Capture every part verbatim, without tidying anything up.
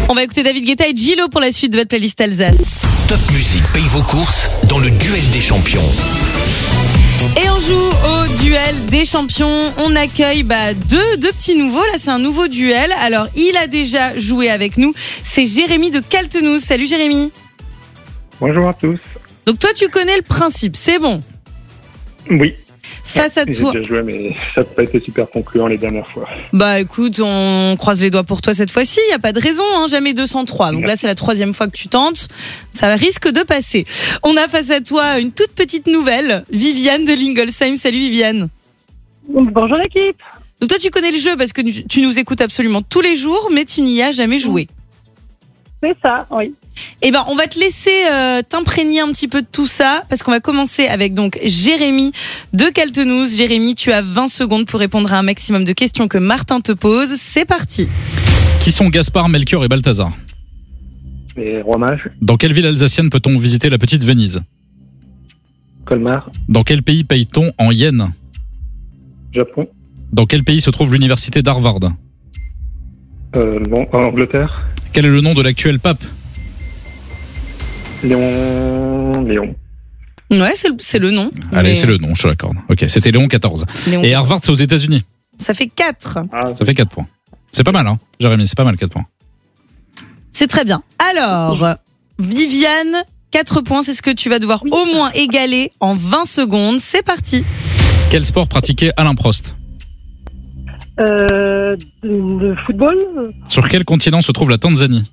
On va écouter David Guetta et Gillo pour la suite de votre playlist Alsace. Top Music paye vos courses dans le duel des champions. Et on joue au duel des champions. On accueille bah, deux, deux petits nouveaux. Là, c'est un nouveau duel. Alors, il a déjà joué avec nous. C'est Jérémy de Caltenouz. Salut Jérémy. Bonjour à tous. Donc toi, tu connais le principe, c'est bon. Oui. Face à J'ai toi. déjà joué, mais ça n'a pas été super concluant les dernières fois. Bah écoute, on croise les doigts pour toi cette fois-ci. Il n'y a pas de raison, hein, jamais deux cent trois. Donc là, c'est la troisième fois que tu tentes. Ça risque de passer. On a face à toi une toute petite nouvelle, Viviane de Lingolsheim. Salut Viviane. Bonjour l'équipe. Donc toi, tu connais le jeu parce que tu nous écoutes absolument tous les jours, mais tu n'y as jamais joué. C'est ça, oui. Eh ben, on va te laisser euh, t'imprégner un petit peu de tout ça, parce qu'on va commencer avec donc Jérémy de Caltenouz. Jérémy, tu as vingt secondes pour répondre à un maximum de questions que Martin te pose. C'est parti. Qui sont Gaspard, Melchior et Balthazar? Les rois mages, Dans quelle ville alsacienne peut-on visiter la petite Venise? Colmar, Dans quel pays paye-t-on en yens? Japon, Dans quel pays se trouve l'université d'Harvard? euh, Lon- Angleterre, Quel est le nom de l'actuel pape? Léon, Léon. Ouais, c'est le, c'est le nom. Allez, Mais c'est le nom, je te l'accorde. Ok, c'était Léon quatorze. Léon- Et Harvard, c'est aux États-Unis. Ça fait quatre. Ah, Ça fait quatre points. C'est pas mal, hein, Jérémy, c'est pas mal, quatre points. C'est très bien. Alors, Viviane, quatre points, c'est ce que tu vas devoir au moins égaler en vingt secondes. C'est parti. Quel sport pratiquait Alain Prost? Euh, le football, Sur quel continent se trouve la Tanzanie?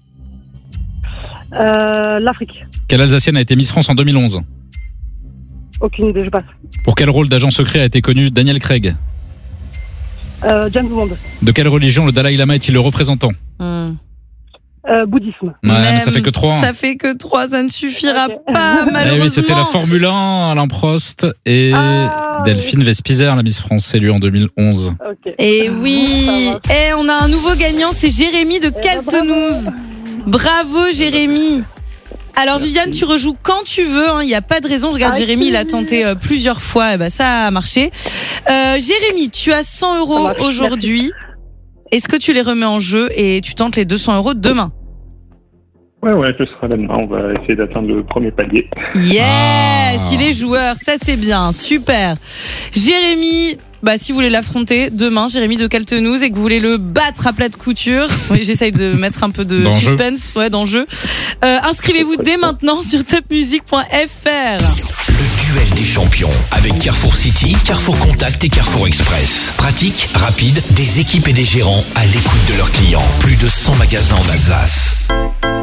euh, l'Afrique. Quelle Alsacienne a été Miss France en deux mille onze? Aucune idée, je passe. Pour quel rôle d'agent secret a été connu Daniel Craig? Euh, James Bond. De quelle religion le Dalai Lama est-il le représentant? Hmm. Euh, bouddhisme. Ouais, mais Même, ça fait que trois. Ça fait que trois, ça ne suffira Ok. pas, Eh malheureusement. oui, c'était la Formule un, Alain Prost et Ah, Delphine Vespizer, la Miss France élue en deux mille onze. Ok. Et oui, Ça et on a un nouveau gagnant, c'est Jérémy de ben, Caltenouz. Bravo Jérémy. Alors Viviane, tu rejoues quand tu veux, il n'y a pas de raison. Regarde, Avec Jérémy, il a plaisir. tenté euh, plusieurs fois, et ben, ça a marché. Euh, Jérémy, tu as cent Ça euros marche, aujourd'hui. Est-ce que tu les remets en jeu et tu tentes les deux cents euros demain? ouais, ouais, ce sera demain. On va essayer d'atteindre le premier palier. Yes, Ah. il est joueur, ça c'est bien, super. Jérémy, bah si vous voulez l'affronter demain, Jérémy de Caltenouz, et que vous voulez le battre à plat de couture, oui, j'essaye de mettre un peu de Dans le jeu. suspense, ouais, dans le jeu. Euh, inscrivez-vous dès maintenant sur top music point f r. Le duel des champions avec Carrefour City, Carrefour Contact et Carrefour Express. Pratique, rapide, des équipes et des gérants à l'écoute de leurs clients. Plus de cent magasins en Alsace.